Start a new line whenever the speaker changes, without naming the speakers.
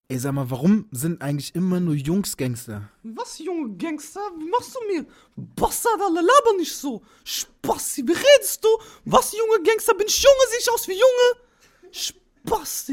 Ey, sag mal, warum sind eigentlich immer nur Jungs Gangster?
Was, Junge Gangster? Wie machst du mir? Bastard, alle laber nicht so. Spasti, wie redest du? Was, Junge Gangster? Bin ich Junge? Sehe ich aus wie Junge? Spasti.